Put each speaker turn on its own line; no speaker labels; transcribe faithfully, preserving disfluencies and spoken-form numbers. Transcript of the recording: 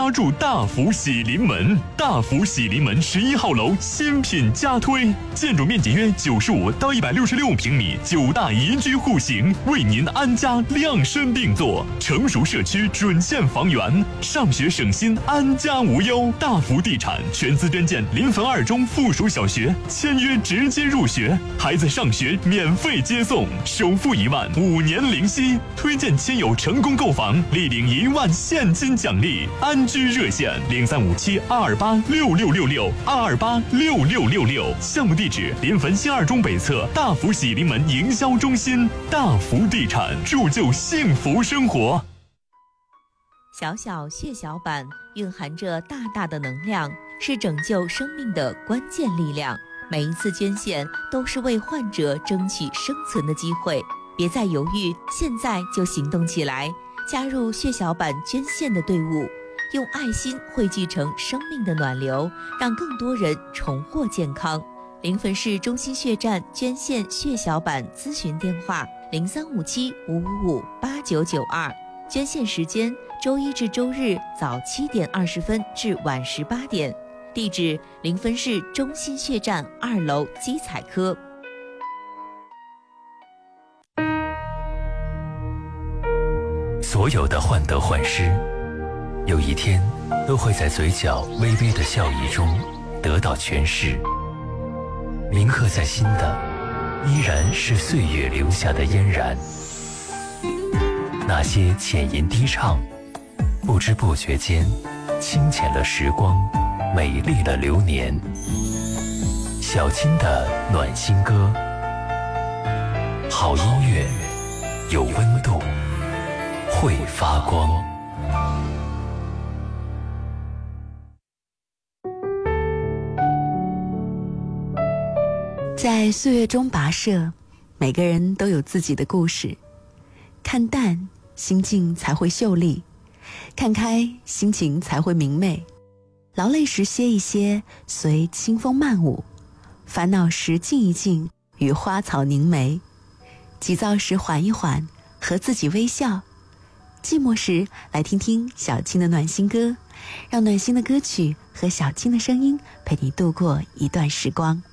家住大福喜临门。大福喜临门十一号楼新品加推，建筑面积约九十五到一百六十六平米，九大宜居户型，为您安家量身定做。成熟社区准线房源，上学省心，安家无忧。大福地产全资捐建临汾二中附属小学，签约直接入学，孩子上学免费接送，首付一万，五年零息。推荐亲友成功购房，立领一万现金奖励。安居热线零三五七二二八六六六六二二八六六六六，项目地址临汾新二中北侧大福喜临门营销中心。大福地产，铸就幸福生活。
小小血小板蕴含着大大的能量，是拯救生命的关键力量。每一次捐献都是为患者争取生存的机会，别再犹豫，现在就行动起来，加入血小板捐献的队伍，用爱心汇聚成生命的暖流，让更多人重获健康。临汾市中心血站捐献血小板咨询电话零三五七五五五八九九二，捐献时间周一至周日早七点二十分至晚十八点，地址临汾市中心血站二楼基彩科。
所有的患得患失，有一天都会在嘴角微微的笑意中得到诠释。铭刻在心的，依然是岁月留下的嫣然。那些浅吟低唱，不知不觉间清浅了时光，美丽了流年。小青的暖心歌，好音乐，有温度，会发光。
在岁月中跋涉，每个人都有自己的故事。看淡，心境才会秀丽；看开，心情才会明媚。劳累时歇一歇，随清风漫舞；烦恼时静一静，与花草凝眉；急躁时缓一缓，和自己微笑；寂寞时来听听小青的暖心歌，让暖心的歌曲和小青的声音陪你度过一段时光。